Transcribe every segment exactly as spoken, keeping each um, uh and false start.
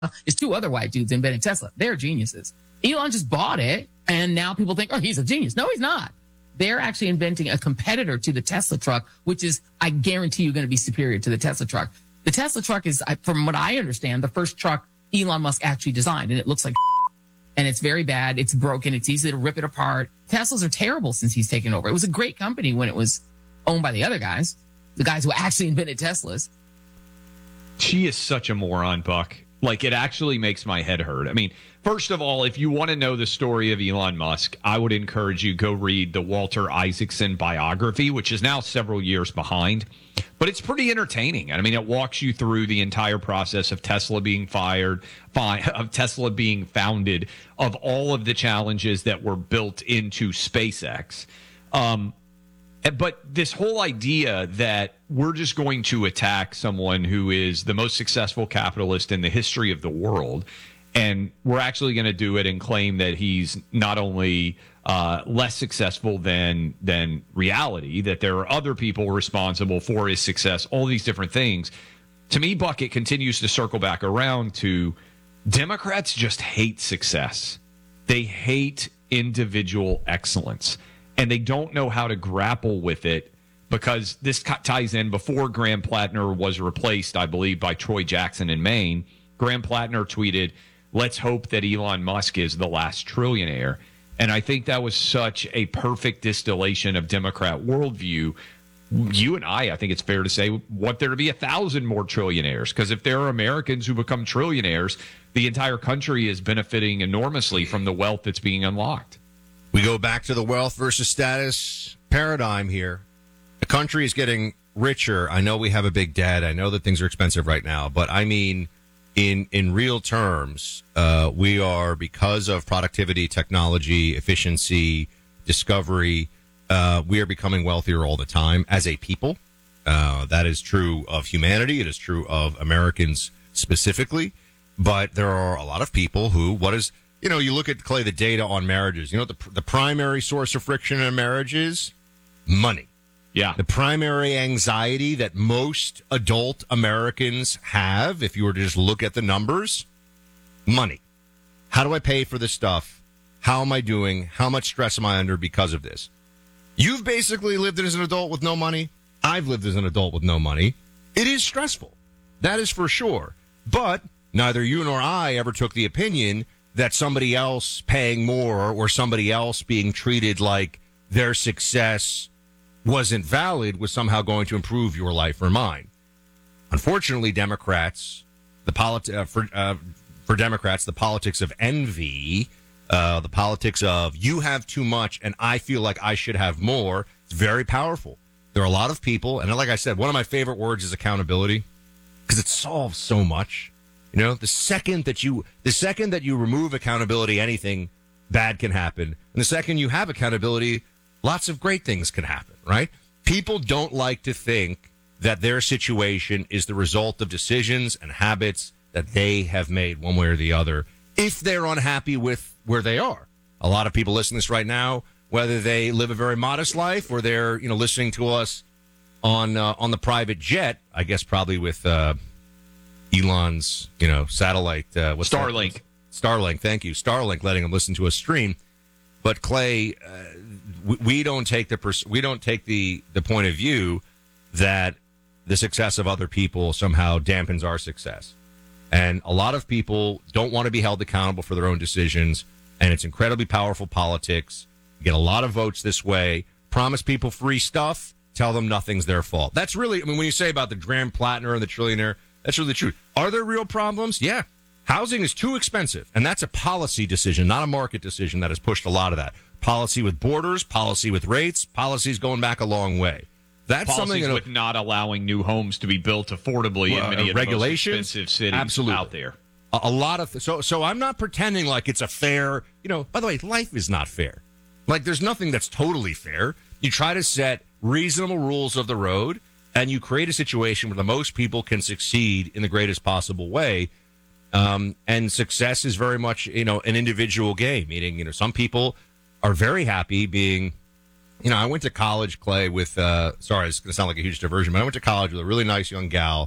is two other white dudes inventing Tesla. They're geniuses. Elon just bought it, and now people think, oh, he's a genius. No, he's not. They're actually inventing a competitor to the Tesla truck, which is, I guarantee you, going to be superior to the Tesla truck. The Tesla truck is, from what I understand, the first truck Elon Musk actually designed, and it looks like and it's very bad. It's broken. It's easy to rip it apart. Teslas are terrible since he's taken over. It was a great company when it was owned by the other guys, the guys who actually invented Teslas. She is such a moron, Buck. Like, it actually makes my head hurt. I mean, first of all, if you want to know the story of Elon Musk, I would encourage you go read the Walter Isaacson biography, which is now several years behind. But it's pretty entertaining. I mean, it walks you through the entire process of Tesla being fired, of Tesla being founded, of all of the challenges that were built into SpaceX. Um, but this whole idea that we're just going to attack someone who is the most successful capitalist in the history of the world, and we're actually going to do it and claim that he's not only uh, less successful than than reality, that there are other people responsible for his success, all these different things. To me, Buck, it continues to circle back around to Democrats just hate success. They hate individual excellence, and they don't know how to grapple with it, because this ties in before Graham Plattner was replaced, I believe, by Troy Jackson in Maine. Graham Plattner tweeted, "Let's hope that Elon Musk is the last trillionaire." And I think that was such a perfect distillation of Democrat worldview. You and I, I think it's fair to say, want there to be a thousand more trillionaires, because if there are Americans who become trillionaires, the entire country is benefiting enormously from the wealth that's being unlocked. We go back to the wealth versus status paradigm here. The country is getting richer. I know we have a big debt. I know that things are expensive right now, but I mean, in in real terms, uh, we are, because of productivity, technology, efficiency, discovery, uh, we are becoming wealthier all the time as a people. Uh, that is true of humanity. It is true of Americans specifically. But there are a lot of people who, what is, you know, you look at, Clay, the data on marriages. You know what the, the primary source of friction in a marriage is? Money. Yeah. The primary anxiety that most adult Americans have, if you were to just look at the numbers, money. How do I pay for this stuff? How am I doing? How much stress am I under because of this? You've basically lived as an adult with no money. I've lived as an adult with no money. It is stressful. That is for sure. But neither you nor I ever took the opinion that somebody else paying more or somebody else being treated like their success wasn't valid was somehow going to improve your life or mine. Unfortunately, Democrats, the politi- uh, for uh, for Democrats, the politics of envy, uh, the politics of you have too much and I feel like I should have more, it's very powerful. There are a lot of people, and like I said, one of my favorite words is accountability, because it solves so much. You know, the second that you the second that you remove accountability, anything bad can happen. And the second you have accountability, lots of great things can happen, right? People don't like to think that their situation is the result of decisions and habits that they have made one way or the other, if they're unhappy with where they are. A lot of people listening to this right now, whether they live a very modest life or they're, you know, listening to us on uh, on the private jet, I guess probably with uh, Elon's, you know, satellite. Uh, what's Starlink. That? Starlink, thank you. Starlink, letting them listen to us stream. But Clay, uh, we, we don't take the pers- we don't take the, the point of view that the success of other people somehow dampens our success. And a lot of people don't want to be held accountable for their own decisions, and it's incredibly powerful politics. You get a lot of votes this way. Promise people free stuff, tell them nothing's their fault. That's really, I mean, when you say about the Graham Plattner and the trillionaire, that's really the truth. Are there real problems? Yeah. Housing is too expensive, and that's a policy decision, not a market decision, that has pushed a lot of that. Policy with borders, policy with rates, policies going back a long way. That's Policies something that, with not allowing new homes to be built affordably uh, in many of the most expensive cities absolutely. out there. A, a lot of th- so so I'm not pretending like it's a fair, you know, by the way, life is not fair. Like, there's nothing that's totally fair. You try to set reasonable rules of the road, and you create a situation where the most people can succeed in the greatest possible way. Um, and success is very much, you know, an individual game, meaning, you know, some people are very happy being, you know, I went to college, Clay, with, uh, sorry, it's going to sound like a huge diversion, but I went to college with a really nice young gal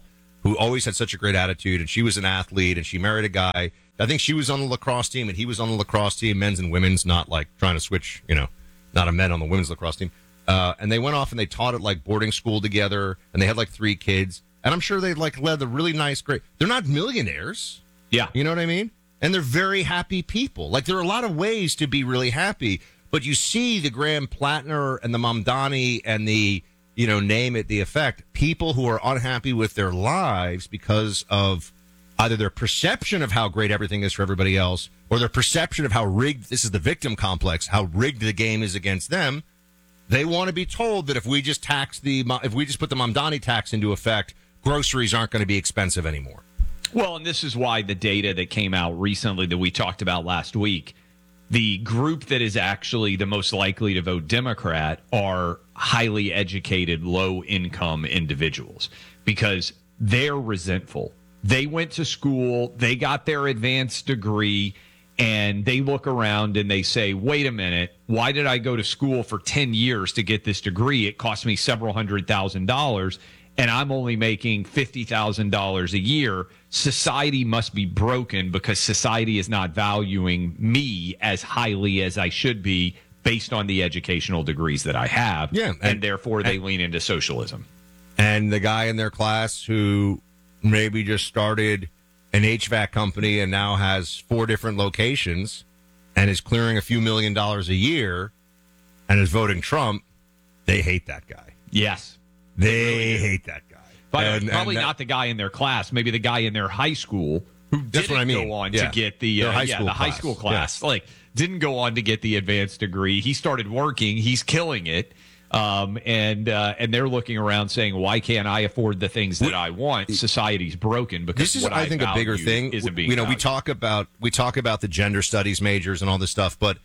who always had such a great attitude, and she was an athlete, and she married a guy. I think she was on the lacrosse team, and he was on the lacrosse team, men's and women's, not like trying to switch, you know, not a men on the women's lacrosse team. Uh, and they went off and they taught at like boarding school together, and they had like three kids. And I'm sure they like led a really nice, great. They're not millionaires. Yeah. You know what I mean? And they're very happy people. Like, there are a lot of ways to be really happy, but you see the Graham Plattner and the Mamdani and the, you know, name it, the effect, people who are unhappy with their lives because of either their perception of how great everything is for everybody else or their perception of how rigged, this is the victim complex, how rigged the game is against them. They want to be told that if we just tax the, if we just put the Mamdani tax into effect, groceries aren't going to be expensive anymore. Well, and this is why the data that came out recently that we talked about last week, the group that is actually the most likely to vote Democrat are highly educated, low-income individuals because they're resentful. They went to school, they got their advanced degree, and they look around and they say, wait a minute, why did I go to school for ten years to get this degree? It cost me several hundred thousand dollars, and I'm only making fifty thousand dollars a year. Society must be broken because society is not valuing me as highly as I should be based on the educational degrees that I have. Yeah, and, and therefore they and, lean into socialism. And the guy in their class who maybe just started an H V A C company and now has four different locations and is clearing a few million dollars a year and is voting Trump, they hate that guy. Yes. They, they really hate that guy. But and, probably and that, not the guy in their class, maybe the guy in their high school who That's didn't what I mean. go on Yeah. to get the Their uh, high yeah, school the high class. school class. Yeah. Like didn't go on to get the advanced degree. He started working. He's killing it. Um, and uh, and they're looking around saying, why can't I afford the things that I want? Society's broken because this is, what I I think, a bigger value thing. Isn't being you know, we valued. talk about we talk about the gender studies majors and all this stuff, but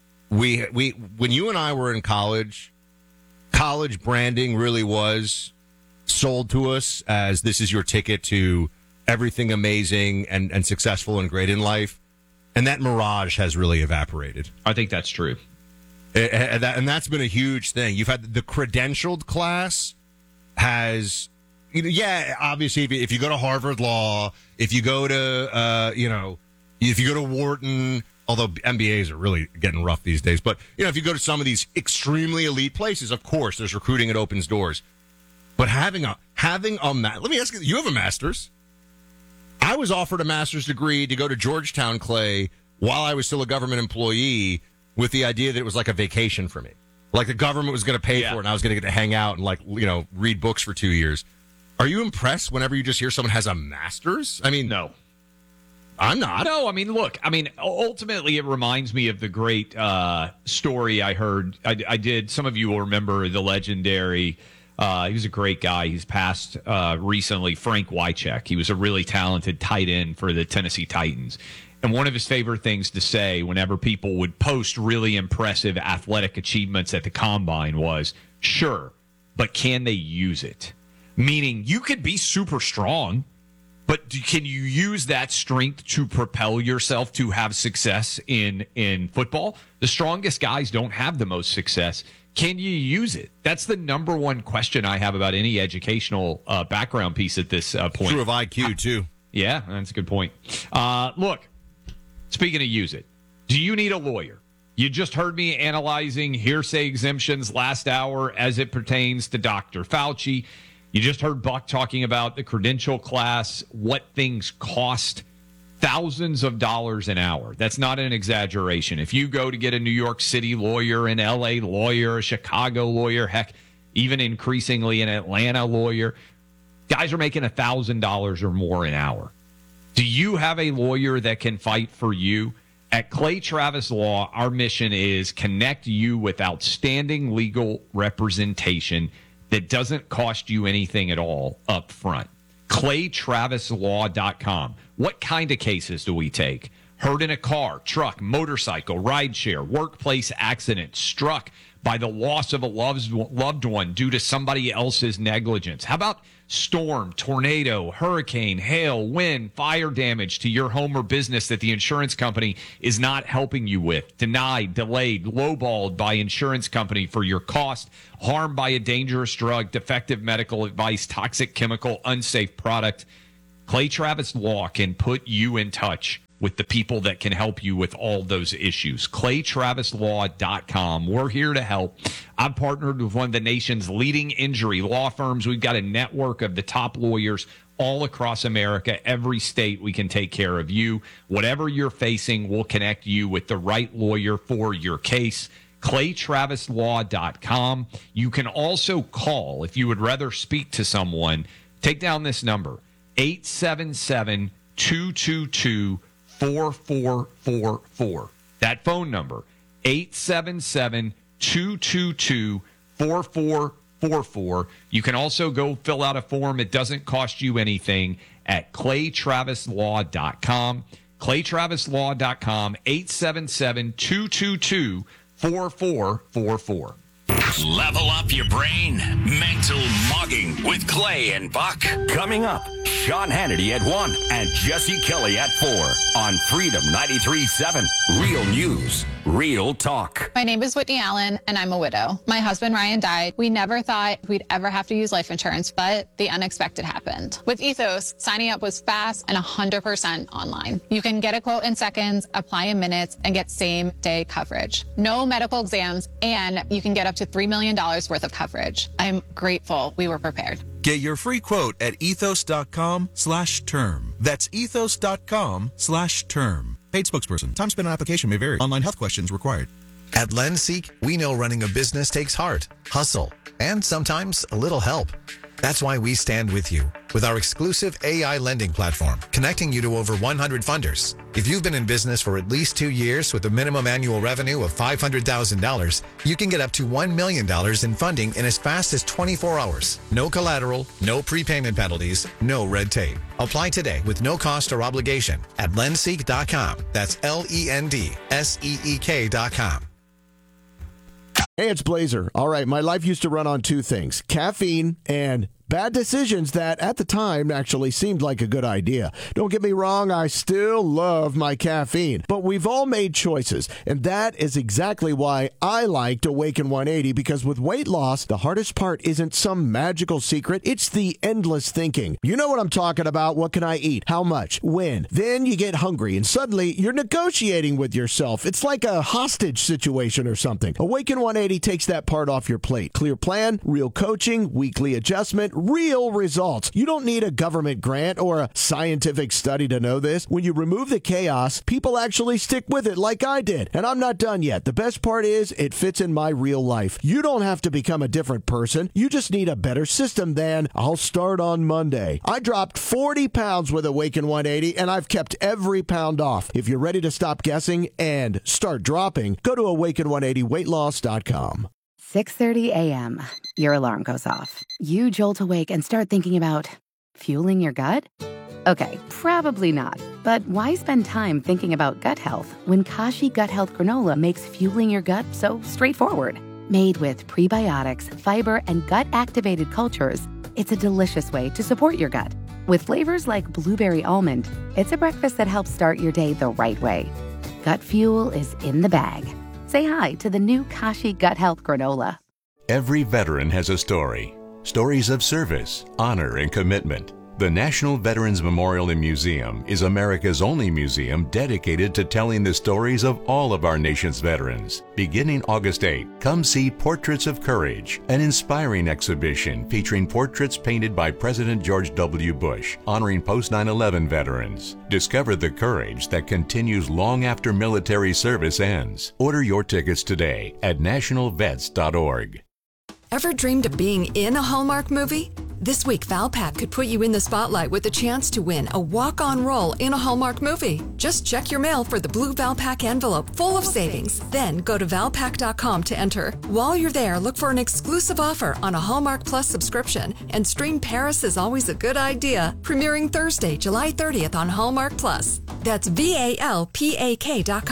we we when you and I were in college, college branding really was sold to us as this is your ticket to everything amazing and, and successful and great in life. And that mirage has really evaporated. I think that's true. And, that, and that's been a huge thing. You've had the credentialed class has, you know, yeah, obviously, if you, if you go to Harvard Law, if you go to, uh, you know, if you go to Wharton, although M B As are really getting rough these days, but, you know, if you go to some of these extremely elite places, of course, there's recruiting that opens doors. But having a, having a, ma- let me ask you, you have a master's. I was offered a master's degree to go to Georgetown, Clay, while I was still a government employee, with the idea that it was like a vacation for me. Like the government was going to pay yeah. for it, and I was going to get to hang out and, like, you know, read books for two years. Are you impressed whenever you just hear someone has a master's? I mean, No. I'm not. No, I mean, look, I mean, ultimately, it reminds me of the great uh, story I heard. I, I did. Some of you will remember the legendary. Uh, he was a great guy. He's passed uh, recently. Frank Wycheck. He was a really talented tight end for the Tennessee Titans. And one of his favorite things to say whenever people would post really impressive athletic achievements at the combine was, sure, but can they use it? Meaning you could be super strong, but do, can you use that strength to propel yourself to have success in, in football? The strongest guys don't have the most success. Can you use it? That's the number one question I have about any educational uh, background piece at this uh, point. True of I Q, too. Yeah, that's a good point. Uh, look, speaking of use it, do you need a lawyer? You just heard me analyzing hearsay exemptions last hour as it pertains to Doctor Fauci. You just heard Buck talking about the credential class, what things cost. Thousands of dollars an hour. That's not an exaggeration. If you go to get a New York City lawyer, an L A lawyer, a Chicago lawyer, heck, even increasingly an Atlanta lawyer, guys are making one thousand dollars or more an hour. Do you have a lawyer that can fight for you? At Clay Travis Law, our mission is connect you with outstanding legal representation that doesn't cost you anything at all up front. clay travis law dot com. What kind of cases do we take? Hurt in a car, truck, motorcycle, rideshare, workplace accident, struck by the loss of a loved loved one due to somebody else's negligence? How about storm, tornado, hurricane, hail, wind, fire damage to your home or business that the insurance company is not helping you with? Denied, delayed, lowballed by insurance company for your cost, harmed by a dangerous drug, defective medical advice, toxic chemical, unsafe product. Clay Travis Law can put you in touch with the people that can help you with all those issues. clay travis law dot com. We're here to help. I've partnered with one of the nation's leading injury law firms. We've got a network of the top lawyers all across America. Every state, we can take care of you. Whatever you're facing, we'll connect you with the right lawyer for your case. clay travis law dot com. You can also call, if you would rather speak to someone, take down this number, eight seven seven, two two two, four four four four. That phone number, eight seven seven, two two two, four four four four. You can also go fill out a form. It doesn't cost you anything at clay travis law dot com. clay travis law dot com, eight seven seven, two two two, four four four four. Level up your brain. Mental mugging with Clay and Buck. Coming up, Sean Hannity at one and Jesse Kelly at four on Freedom ninety-three point seven. Real news, real talk. My name is Whitney Allen, and I'm a widow. My husband, Ryan, died. We never thought we'd ever have to use life insurance, but the unexpected happened. With Ethos, signing up was fast and one hundred percent online. You can get a quote in seconds, apply in minutes, and get same-day coverage. No medical exams, and you can get up to three million dollars worth of coverage. I'm grateful we were prepared. Get your free quote at ethos.com slash term. That's ethos.com slash term. Paid spokesperson. Time spent on application may vary. Online health questions required. At LendSeek, we know running a business takes heart, hustle, and sometimes a little help. That's why we stand with you with our exclusive A I lending platform, connecting you to over one hundred funders. If you've been in business for at least two years with a minimum annual revenue of five hundred thousand dollars, you can get up to one million dollars in funding in as fast as twenty-four hours. No collateral, no prepayment penalties, no red tape. Apply today with no cost or obligation at lendseek dot com. That's L E N D S E E K dot com. Hey, it's Blazer. All right, my life used to run on two things, caffeine and bad decisions that at the time actually seemed like a good idea. Don't get me wrong, I still love my caffeine, but we've all made choices, and that is exactly why I liked Awaken one eighty, because with weight loss, the hardest part isn't some magical secret, it's the endless thinking. You know what I'm talking about. What can I eat? How much? When? Then you get hungry, and suddenly you're negotiating with yourself. It's like a hostage situation or something. Awaken one eighty takes that part off your plate. Clear plan, real coaching, weekly adjustment, real results. You don't need a government grant or a scientific study to know this. When you remove the chaos, people actually stick with it like I did. And I'm not done yet. The best part is it fits in my real life. You don't have to become a different person. You just need a better system than I'll start on Monday. I dropped forty pounds with Awaken one eighty, and I've kept every pound off. If you're ready to stop guessing and start dropping, go to awaken one eighty weight loss dot com. six thirty a.m. Your alarm goes off. You jolt awake and start thinking about fueling your gut? Okay, probably not. But why spend time thinking about gut health when Kashi Gut Health Granola makes fueling your gut so straightforward? Made with prebiotics, fiber, and gut-activated cultures, it's a delicious way to support your gut. With flavors like blueberry almond, it's a breakfast that helps start your day the right way. Gut fuel is in the bag. Say hi to the new Kashi Gut Health Granola. Every veteran has a story. Stories of service, honor, and commitment. The National Veterans Memorial and Museum is America's only museum dedicated to telling the stories of all of our nation's veterans. Beginning August eighth, come see Portraits of Courage, an inspiring exhibition featuring portraits painted by President George W. Bush, honoring post nine eleven veterans. Discover the courage that continues long after military service ends. Order your tickets today at national vets dot org. Ever dreamed of being in a Hallmark movie? This week, Valpak could put you in the spotlight with a chance to win a walk-on role in a Hallmark movie. Just check your mail for the blue Valpak envelope full of savings. Then go to valpak dot com to enter. While you're there, look for an exclusive offer on a Hallmark Plus subscription and stream Paris is Always a Good Idea, premiering Thursday, July thirtieth on Hallmark Plus. That's V A L P A K dot com.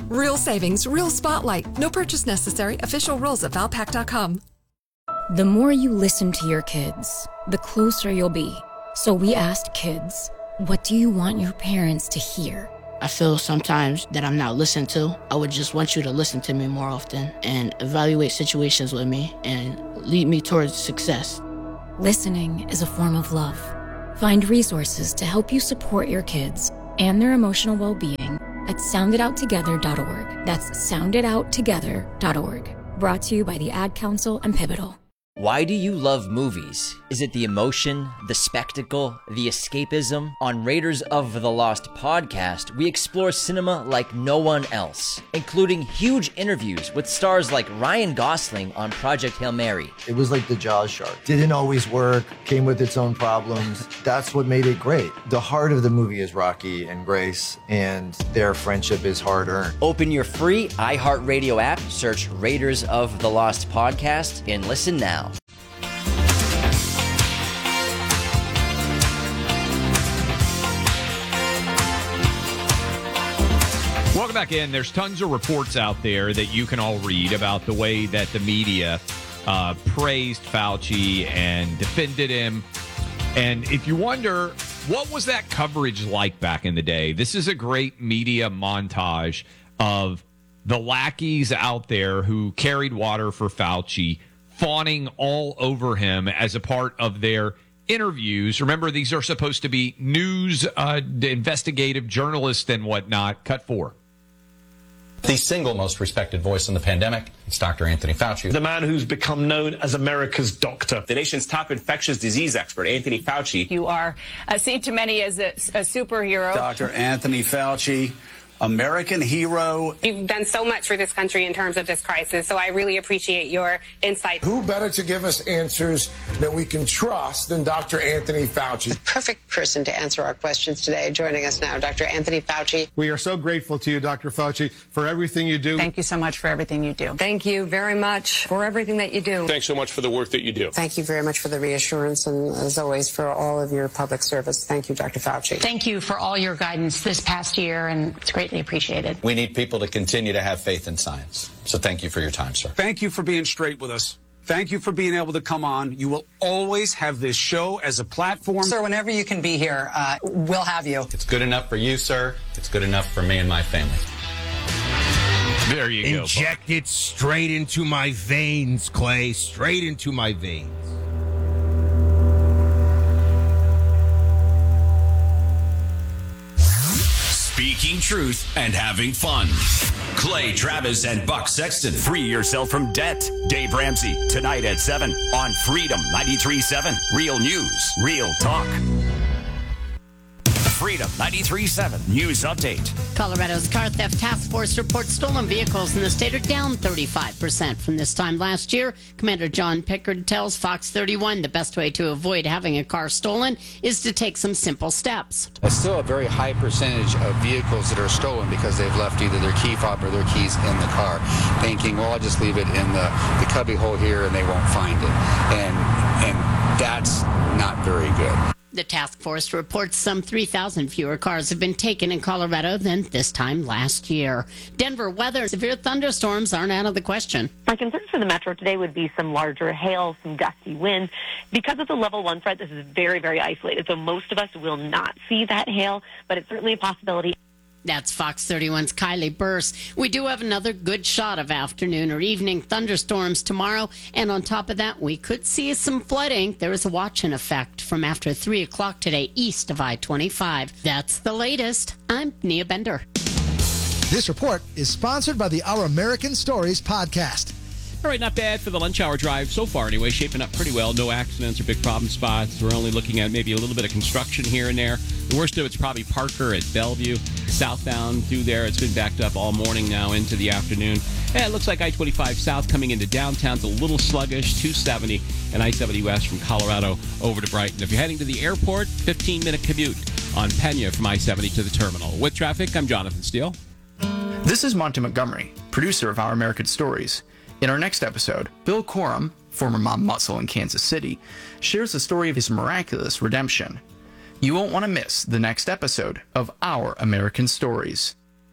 Real savings, real spotlight. No purchase necessary. Official rules at valpak dot com. The more you listen to your kids, the closer you'll be. So we asked kids, what do you want your parents to hear? I feel sometimes that I'm not listened to. I would just want you to listen to me more often and evaluate situations with me and lead me towards success. Listening is a form of love. Find resources to help you support your kids and their emotional well-being at sound it out together dot org. That's sound it out together dot org. Brought to you by the Ad Council and Pivotal. Why do you love movies? Is it the emotion, the spectacle, the escapism? On Raiders of the Lost podcast, we explore cinema like no one else, including huge interviews with stars like Ryan Gosling on Project Hail Mary. It was like the Jaws shark. Didn't always work, came with its own problems. That's what made it great. The heart of the movie is Rocky and Grace, and their friendship is hard-earned. Open your free iHeartRadio app, search Raiders of the Lost podcast, and listen now. Welcome back in. There's tons of reports out there that you can all read about the way that the media uh, praised Fauci and defended him. And if you wonder, what was that coverage like back in the day? This is a great media montage of the lackeys out there who carried water for Fauci, fawning all over him as a part of their interviews. Remember, these are supposed to be news, uh, investigative journalists and whatnot. Cut four. The single most respected voice in the pandemic, it's Doctor Anthony Fauci. The man who's become known as America's doctor. The nation's top infectious disease expert, Anthony Fauci. You are uh, seen to many as a, a superhero. Doctor Anthony Fauci, American hero. You've done so much for this country in terms of this crisis, so I really appreciate your insight. Who better to give us answers that we can trust than Doctor Anthony Fauci? The perfect person to answer our questions today. Joining us now, Doctor Anthony Fauci. We are so grateful to you, Doctor Fauci, for everything you do. Thank you so much for everything you do. Thank you very much for everything that you do. Thanks so much for the work that you do. Thank you very much for the reassurance and, as always, for all of your public service. Thank you, Doctor Fauci. Thank you for all your guidance this past year, and it's greatly appreciated. We need people to continue to have faith in science. So thank you for your time, sir. Thank you for being straight with us. Thank you for being able to come on. You will always have this show as a platform. Sir, whenever you can be here, uh, we'll have you. It's good enough for you, sir. It's good enough for me and my family. There you go. Inject it straight into my veins, Clay. Straight into my veins. Speaking truth and having fun. Clay Travis and Buck Sexton. Free yourself from debt. Dave Ramsey, tonight at seven on Freedom ninety-three point seven. Real news, real talk. Freedom ninety-three point seven News Update. Colorado's car theft task force reports stolen vehicles in the state are down thirty-five percent from this time last year. Commander John Pickard tells Fox thirty-one the best way to avoid having a car stolen is to take some simple steps. It's still a very high percentage of vehicles that are stolen because they've left either their key fob or their keys in the car, thinking, well, I'll just leave it in the, the cubby hole here and they won't find it. And, and that's not very good. The task force reports some three thousand fewer cars have been taken in Colorado than this time last year. Denver weather. Severe thunderstorms aren't out of the question. My concerns for the metro today would be some larger hail, some gusty winds. Because of the level one threat, this is very, very isolated, so most of us will not see that hail, but it's certainly a possibility. That's Fox thirty-one's Kylie Burse. We do have another good shot of afternoon or evening thunderstorms tomorrow. And on top of that, we could see some flooding. There is a watch-in effect from after three o'clock today east of I twenty-five. That's the latest. I'm Nia Bender. This report is sponsored by the Our American Stories podcast. All right, not bad for the lunch hour drive so far anyway, shaping up pretty well. No accidents or big problem spots. We're only looking at maybe a little bit of construction here and there. The worst of it's probably Parker at Bellevue, southbound through there. It's been backed up all morning now into the afternoon. And it looks like I twenty-five south coming into downtown's a little sluggish, two seventy, and I seventy west from Colorado over to Brighton. If you're heading to the airport, fifteen-minute commute on Pena from I seventy to the terminal. With traffic, I'm Jonathan Steele. This is Monty Montgomery, producer of Our American Stories. In our next episode, Bill Corum, former mob muscle in Kansas City, shares the story of his miraculous redemption. You won't want to miss the next episode of Our American Stories.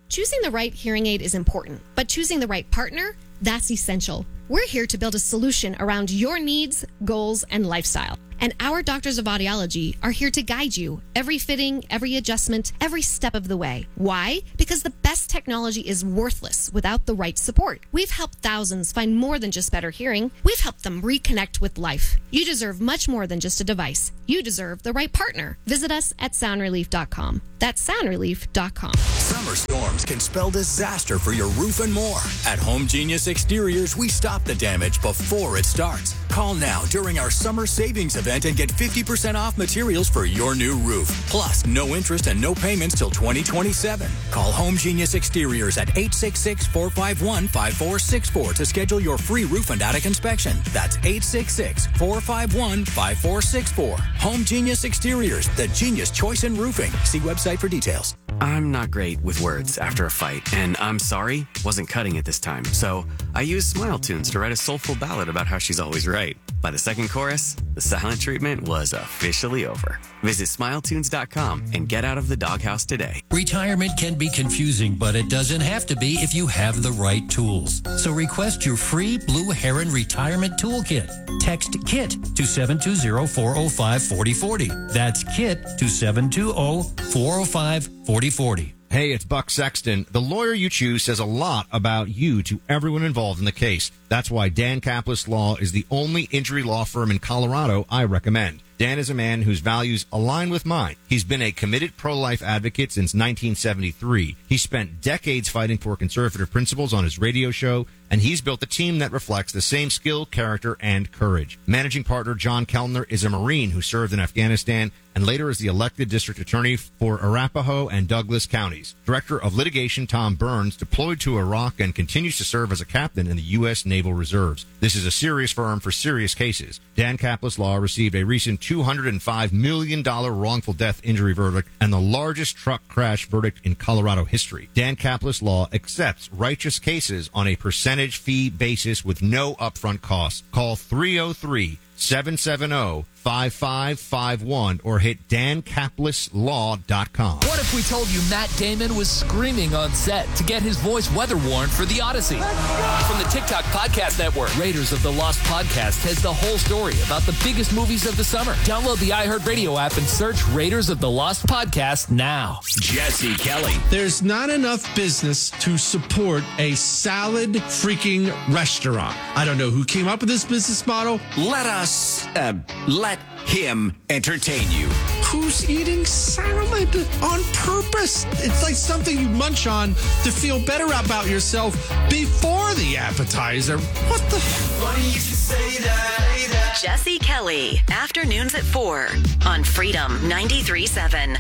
Choosing the right hearing aid is important, but choosing the right partner, that's essential. We're here to build a solution around your needs, goals, and lifestyle. And our doctors of audiology are here to guide you every fitting, every adjustment, every step of the way. Why? Because the best technology is worthless without the right support. We've helped thousands find more than just better hearing. We've helped them reconnect with life. You deserve much more than just a device. You deserve the right partner. Visit us at sound relief dot com. That's sound relief dot com. Summer storms can spell disaster for your roof and more. At Home Genius Exteriors, we stop the damage before it starts. Call now during our summer savings event and get fifty percent off materials for your new roof. Plus, no interest and no payments till twenty twenty-seven. Call Home Genius Exteriors at eight six six, four five one, five four six four to schedule your free roof and attic inspection. That's eight six six, four five one, five four six four. Home Genius Exteriors, the genius choice in roofing. See website for details. I'm not great with words after a fight, and I'm sorry wasn't cutting it this time. So I used Smile Tunes to write a soulful ballad about how she's always right. By the second chorus, the silent treatment was officially over. Visit smile tunes dot com and get out of the doghouse today. Retirement can be confusing, but it doesn't have to be if you have the right tools. So request your free Blue Heron Retirement Toolkit. Text KIT to seven two zero, four zero five, four zero four zero. That's KIT to seven two zero, four zero five, four zero four zero. Hey, it's Buck Sexton. The lawyer you choose says a lot about you to everyone involved in the case. That's why Dan Kaplis Law is the only injury law firm in Colorado I recommend. Dan is a man whose values align with mine. He's been a committed pro-life advocate since nineteen seventy-three. He spent decades fighting for conservative principles on his radio show, and he's built a team that reflects the same skill, character, and courage. Managing partner John Kellner is a Marine who served in Afghanistan and later is the elected district attorney for Arapahoe and Douglas counties. Director of litigation Tom Burns deployed to Iraq and continues to serve as a captain in the U S Naval Reserves. This is a serious firm for serious cases. Dan Kaplis Law received a recent two hundred five million dollars wrongful death injury verdict and the largest truck crash verdict in Colorado history. Dan Kaplis Law accepts righteous cases on a percentage fee basis with no upfront costs. Call three oh three, seven seven zero, five five five one or hit dan kaplis law dot com. What if we told you Matt Damon was screaming on set to get his voice weather worn for The Odyssey? From the TikTok Podcast Network, Raiders of the Lost Podcast has the whole story about the biggest movies of the summer. Download the iHeartRadio app and search Raiders of the Lost Podcast now. Jesse Kelly. There's not enough business to support a salad freaking restaurant. I don't know who came up with this business model. Let us, uh, let him entertain you. Who's eating salad on purpose? It's like something you munch on to feel better about yourself before the appetizer. What the? Funny you should say that. Jesse Kelly, afternoons at four on Freedom ninety-three point seven.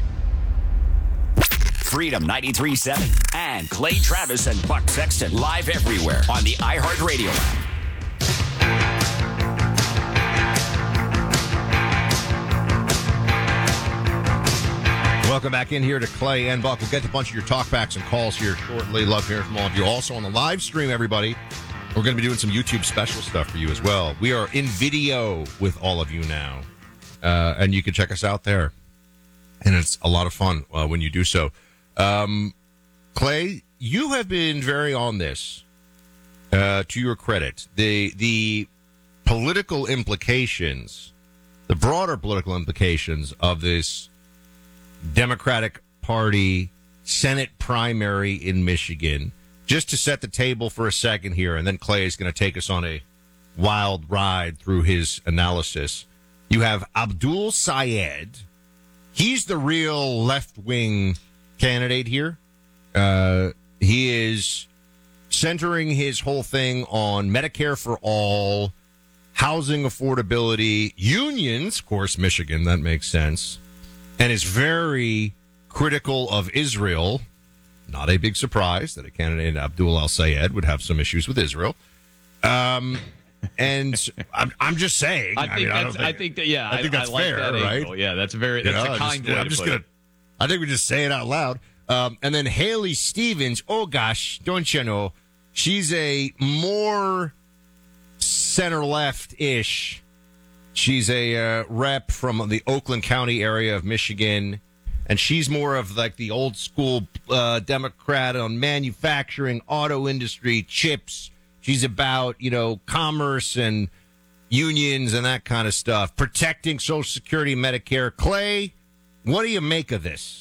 Freedom ninety-three point seven and Clay Travis and Buck Sexton live everywhere on the iHeartRadio app. Welcome back in here to Clay and Buck. We'll get to a bunch of your talkbacks and calls here shortly. Love hearing from all of you. Also on the live stream, everybody, we're going to be doing some YouTube special stuff for you as well. We are in video with all of you now, uh, and you can check us out there. And it's a lot of fun uh, when you do so. Um, Clay, you have been very on this, uh, to your credit. The the political implications, the broader political implications of this Democratic Party Senate primary in Michigan. Just to set the table for a second here, and then Clay is going to take us on a wild ride through his analysis. You have Abdul Sayed. He's the real left-wing candidate here. Uh, he is centering his whole thing on Medicare for all, housing affordability, unions, of course, Michigan, that makes sense, and is very critical of Israel. Not a big surprise that a candidate, Abdul al-Sayed, would have some issues with Israel. Um, and I'm, I'm just saying. I think, I, mean, that's, I, don't think, I think that, yeah, I think that's I like fair, that right? angle. Yeah, that's a very, You that's know, a kind just, way I'm to just put gonna, it. I think we just say it out loud. Um, and then Haley Stevens, oh gosh, don't you know, she's a more center-left-ish. She's a uh, rep from the Oakland County area of Michigan, And she's more of like the old school uh, Democrat on manufacturing, auto industry, chips. She's about, you know, commerce and unions and that kind of stuff, protecting Social Security, Medicare. Clay, what do you make of this?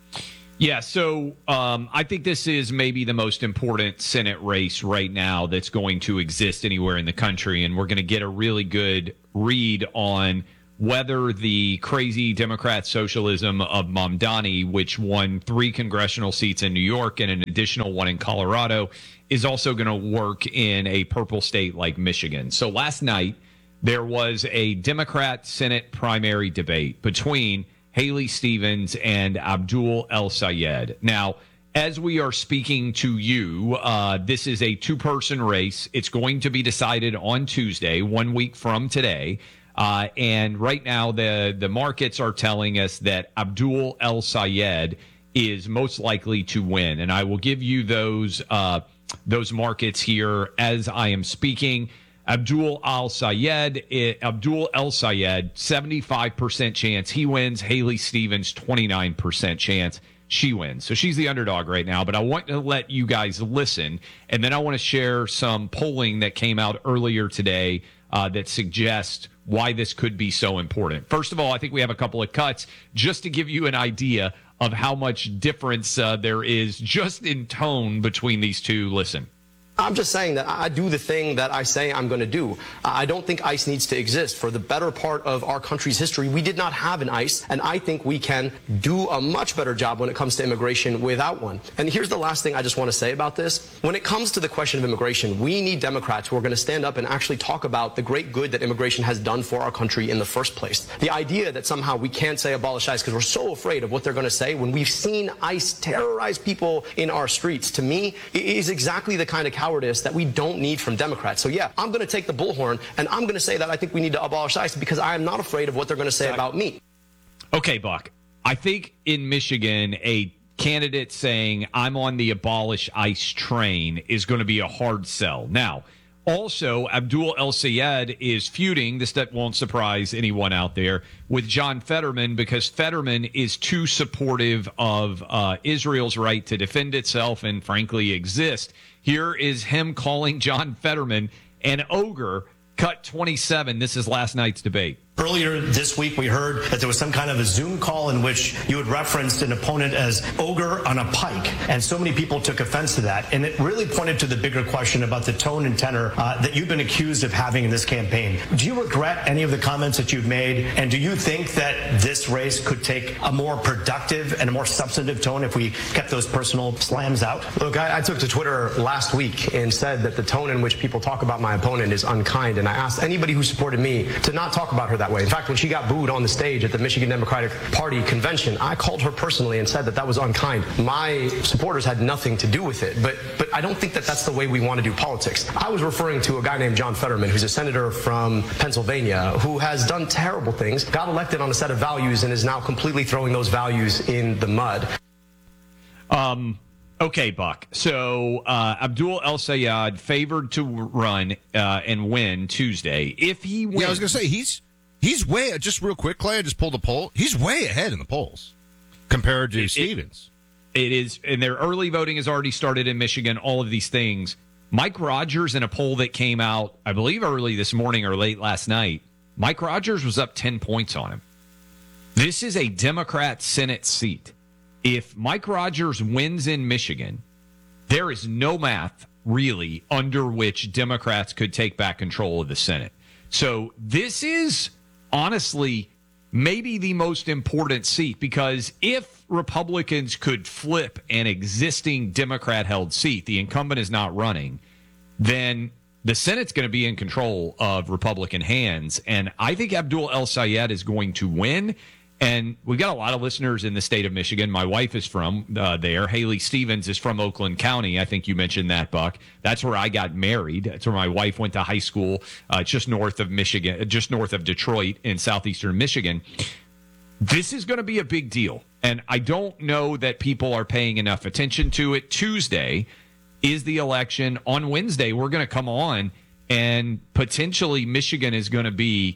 Yeah, so um, I think this is maybe the most important Senate race right now that's going to exist anywhere in the country, and we're going to get a really good read on whether the crazy Democrat socialism of Mamdani, which won three congressional seats in New York and an additional one in Colorado, is also going to work in a purple state like Michigan. So last night, there was a Democrat Senate primary debate between Haley Stevens and Abdul El-Sayed. Now, as we are speaking to you, uh, this is a two-person race. It's going to be decided on Tuesday, one week from today. Uh, and right now, the, the markets are telling us that Abdul El-Sayed is most likely to win. And I will give you those uh, those markets here as I am speaking. Abdul El-Sayed, Abdul El-Sayed, seventy-five percent chance he wins. Haley Stevens, twenty-nine percent chance she wins. So she's the underdog right now, but I want to let you guys listen, and then I want to share some polling that came out earlier today uh, that suggests why this could be so important. First of all, I think we have a couple of cuts just to give you an idea of how much difference uh, there is just in tone between these two. Listen. I'm just saying that I do the thing that I say I'm going to do. I don't think ICE needs to exist. For the better part of our country's history, we did not have an ICE, and I think we can do a much better job when it comes to immigration without one. And here's the last thing I just want to say about this. When it comes to the question of immigration, we need Democrats who are going to stand up and actually talk about the great good that immigration has done for our country in the first place. The idea that somehow we can't say abolish ICE because we're so afraid of what they're going to say when we've seen ICE terrorize people in our streets, to me, is exactly the kind of cowardice that we don't need from Democrats. So yeah, I'm going to take the bullhorn, and I'm going to say that I think we need to abolish ICE because I am not afraid of what they're going to say about me. Okay, Buck. I think in Michigan, a candidate saying I'm on the abolish ICE train is going to be a hard sell. Now, also, Abdul El-Sayed is feuding, this that won't surprise anyone out there, with John Fetterman because Fetterman is too supportive of uh, Israel's right to defend itself and, frankly, exist. Here is him calling John Fetterman an ogre. Cut twenty-seven. This is last night's debate. Earlier this week, we heard that there was some kind of a Zoom call in which you had referenced an opponent as ogre on a pike, and so many people took offense to that. And it really pointed to the bigger question about the tone and tenor uh, that you've been accused of having in this campaign. Do you regret any of the comments that you've made? And do you think that this race could take a more productive and a more substantive tone if we kept those personal slams out? Look, I, I took to Twitter last week and said that the tone in which people talk about my opponent is unkind, and I asked anybody who supported me to not talk about her that way. In fact, when she got booed on the stage at the Michigan Democratic Party convention, I called her personally and said that that was unkind. My supporters had nothing to do with it, but but I don't think that that's the way we want to do politics. I was referring to a guy named John Fetterman, who's a senator from Pennsylvania, who has done terrible things, got elected on a set of values, and is now completely throwing those values in the mud. Um. Okay, Buck. So uh, Abdul El-Sayed favored to run uh, and win Tuesday. If he wins, yeah, I was going to say he's he's way just real quick, Clay. I just pulled a poll. He's way ahead in the polls compared to it, Stevens. It, it is, and their early voting has already started in Michigan. All of these things. Mike Rogers in a poll that came out, I believe, early this morning or late last night. Mike Rogers was up ten points on him. This is a Democrat Senate seat. If Mike Rogers wins in Michigan, there is no math, really, under which Democrats could take back control of the Senate. So this is, honestly, maybe the most important seat, because if Republicans could flip an existing Democrat-held seat, the incumbent is not running, then the Senate's going to be in control of Republican hands. And I think Abdul El-Sayed is going to win. And we've got a lot of listeners in the state of Michigan. My wife is from uh, there. Haley Stevens is from Oakland County. I think you mentioned that, Buck. That's where I got married. That's where my wife went to high school, uh, just north of Michigan, just north of Detroit in southeastern Michigan. This is going to be a big deal. And I don't know that people are paying enough attention to it. Tuesday is the election. On Wednesday, we're going to come on, and potentially Michigan is going to be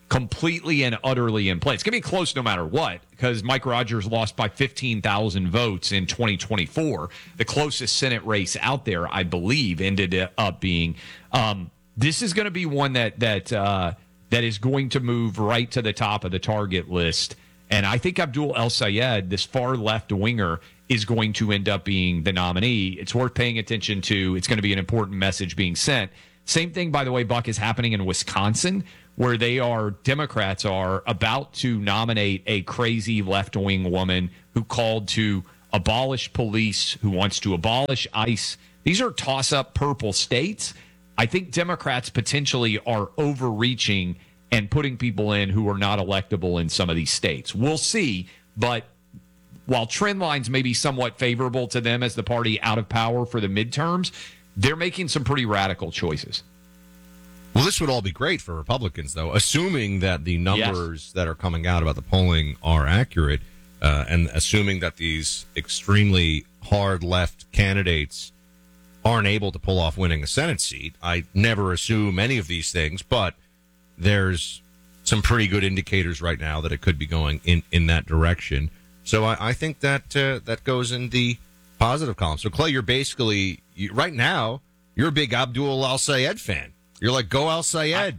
completely and utterly in place. It's going to be close no matter what, because Mike Rogers lost by fifteen thousand votes in twenty twenty-four. The closest Senate race out there, I believe, ended up being. Um, this is going to be one that that uh, that is going to move right to the top of the target list. And I think Abdul El-Sayed, this far left winger, is going to end up being the nominee. It's worth paying attention to. It's going to be an important message being sent. Same thing, by the way, Buck, is happening in Wisconsin, where they are, Democrats are about to nominate a crazy left-wing woman who called to abolish police, who wants to abolish ICE. These are toss-up purple states. I think Democrats potentially are overreaching and putting people in who are not electable in some of these states. We'll see, but while trend lines may be somewhat favorable to them as the party out of power for the midterms, they're making some pretty radical choices. Well, this would all be great for Republicans, though, assuming that the numbers yes. that are coming out about the polling are accurate, uh, and assuming that these extremely hard left candidates aren't able to pull off winning a Senate seat. I never assume any of these things, but there's some pretty good indicators right now that it could be going in, in that direction. So I, I think that uh, that goes in the positive column. So, Clay, you're basically, you, right now, you're a big Abdul El-Sayed fan. You're like, go El-Sayed. I,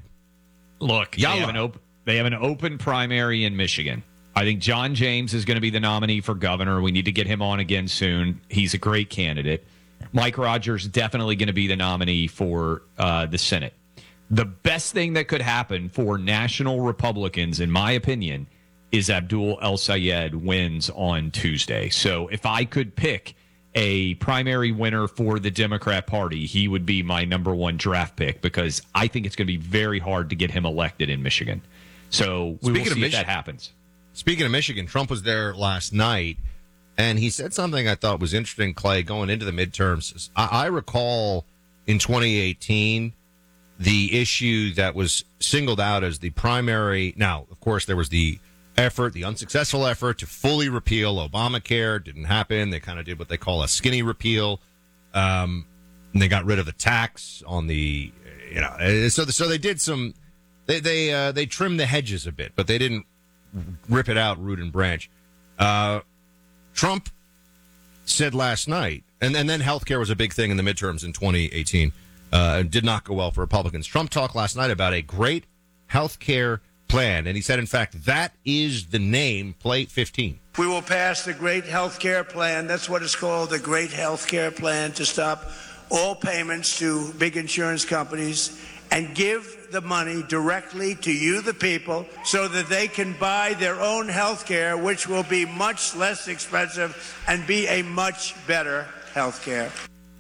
look, they have, an op- they have an open primary in Michigan. I think John James is going to be the nominee for governor. We need to get him on again soon. He's a great candidate. Mike Rogers definitely going to be the nominee for uh, the Senate. The best thing that could happen for national Republicans, in my opinion, is Abdul El-Sayed wins on Tuesday. So if I could pick a primary winner for the Democrat Party, he would be my number one draft pick, because I think it's going to be very hard to get him elected in Michigan. So we will see if that happens. Speaking of Michigan, Trump was there last night, and he said something I thought was interesting, Clay, going into the midterms. I, I recall in twenty eighteen the issue that was singled out as the primary. Now, of course, there was the effort, the unsuccessful effort to fully repeal Obamacare. Didn't happen. They kind of did what they call a skinny repeal. Um, and they got rid of the tax on the, you know, so so they did some, they they uh, they trimmed the hedges a bit, but they didn't rip it out root and branch. Uh, Trump said last night, and, and then healthcare was a big thing in the midterms in twenty eighteen. Uh, did not go well for Republicans. Trump talked last night about a great healthcare plan, and he said, in fact, that is the name, Plate fifteen. We will pass the Great Health Care Plan. That's what it's called, the Great Health Care Plan, to stop all payments to big insurance companies and give the money directly to you, the people, so that they can buy their own health care, which will be much less expensive and be a much better health care.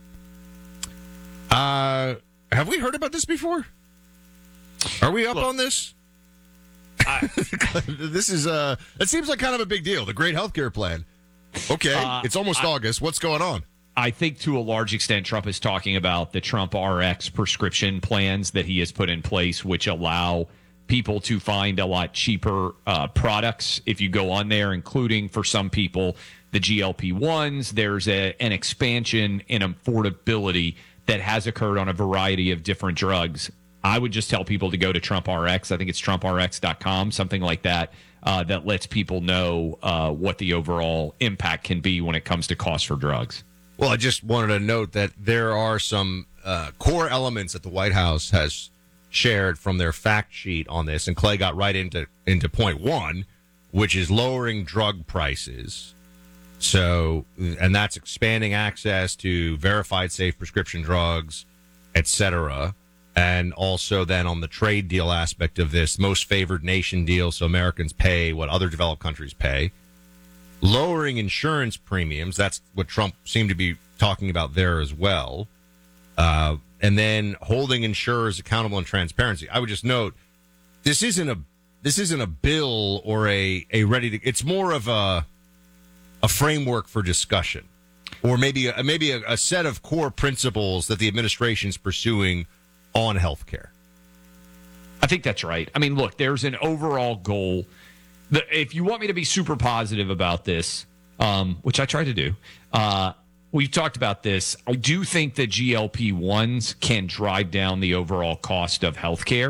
Uh, have we heard about this before? Are we up Look, on this? I, this is uh it seems like kind of a big deal. The Great Healthcare Plan. Okay, uh, it's almost I, August. What's going on? I think to a large extent, Trump is talking about the Trump R X prescription plans that he has put in place, which allow people to find a lot cheaper uh, products if you go on there, including for some people the G L P ones. There's a, an expansion in affordability that has occurred on a variety of different drugs. I would just tell people to go to Trump R X. I think it's trump r x dot com, something like that, uh, that lets people know uh, what the overall impact can be when it comes to cost for drugs. Well, I just wanted to note that there are some uh, core elements that the White House has shared from their fact sheet on this, and Clay got right into, into point one, which is lowering drug prices. So, and that's expanding access to verified safe prescription drugs, et cetera. And also then on the trade deal aspect of this, most favored nation deal, so Americans pay what other developed countries pay. Lowering insurance premiums, that's what Trump seemed to be talking about there as well. Uh, and then holding insurers accountable and transparency. I would just note, this isn't a this isn't a bill or a, a ready to, it's more of a a framework for discussion, or maybe a, maybe a, a set of core principles that the administration is pursuing on healthcare. I think that's right. I mean, look, there's an overall goal. The, if you want me to be super positive about this, um, which I try to do, uh, we've talked about this. I do think that G L P ones can drive down the overall cost of healthcare.